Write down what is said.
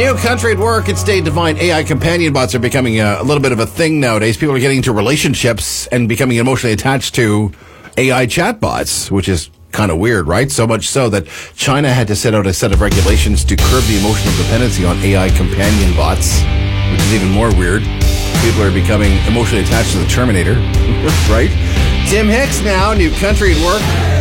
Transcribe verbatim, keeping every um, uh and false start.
New country at work. It's Dave Devine. A I companion bots are becoming a, a little bit of a thing nowadays. People are getting into relationships and becoming emotionally attached to A I chatbots, which is kind of weird, right? So much so that China had to set out a set of regulations to curb the emotional dependency on A I companion bots, which is even more weird. People are becoming emotionally attached to the Terminator, right? Tim Hicks now, new country at work.